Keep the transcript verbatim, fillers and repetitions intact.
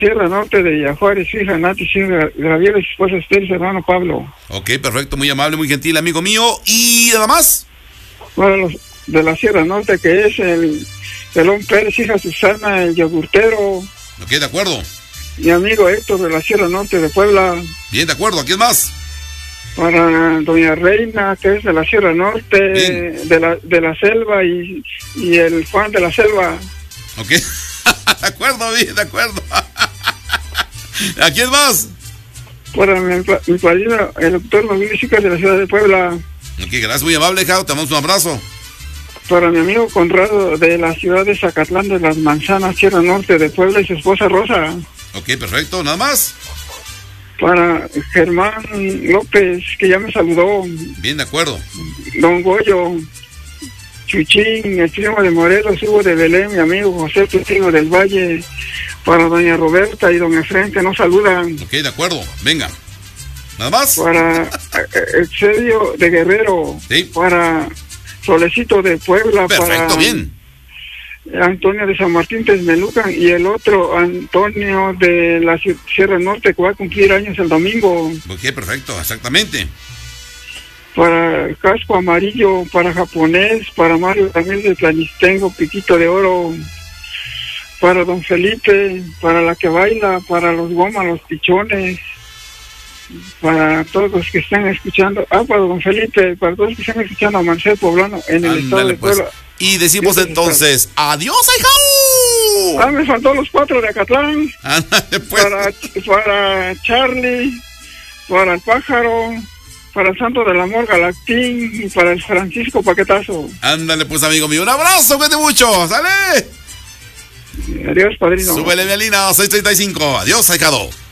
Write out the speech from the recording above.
Sierra Norte de Villajuárez, su hija Nati Gabriela y su esposa Esther y su hermano Pablo. Ok, perfecto, muy amable, muy gentil, amigo mío. ¿Y nada más? Para los de la Sierra Norte, que es el Pelón Pérez, hija Susana, el yogurtero. Ok, de acuerdo. Mi amigo Héctor de la Sierra Norte de Puebla. Bien, de acuerdo, ¿a quién más? Para doña Reina, que es de la Sierra Norte, de la, de la Selva, y, y el Juan de la Selva. Ok, de acuerdo, bien, de acuerdo. ¿A quién más? Para mi, mi padrino, el doctor Manuel Chicas de la ciudad de Puebla. Ok, gracias, muy amable, Jao, te damos un abrazo. Para mi amigo Conrado de la ciudad de Zacatlán de las Manzanas, Sierra Norte de Puebla, y su esposa Rosa. Ok, perfecto, nada más. Para Germán López, que ya me saludó. Bien, de acuerdo. Don Goyo, Chuchín, el primo de Morelos, Hugo de Belén, mi amigo José Testigo del Valle. Para doña Roberta y don Efraín, que nos saludan. Ok, de acuerdo, venga. ¿Nada más? Para Excedio de Guerrero. Sí. Para Solecito de Puebla. Perfecto, para bien. Antonio de San Martín Texmelucan, y el otro Antonio de la Sierra Norte, que va a cumplir años el domingo. Ok, perfecto, exactamente. Para Casco Amarillo, para Japonés, para Mario también de Tlanistengo, Piquito de Oro. Para don Felipe, para la que baila, para los gomas, los pichones, para todos los que están escuchando, ah, para don Felipe, para todos los que están escuchando a Marcel Poblano en el Ándale, estado de pues. Puebla. Y decimos Sí, entonces, adiós, hijao. Ah, me faltó los cuatro de Acatlán. Ándale, pues. Para, para Charlie, para el Pájaro, para el Santo del Amor Galactín y para el Francisco Paquetazo. Ándale, pues, amigo mío, un abrazo, cuídate mucho, sale. Adiós, padrino. Súbele, mi Alina, seis treinta y cinco. Adiós, ahijado.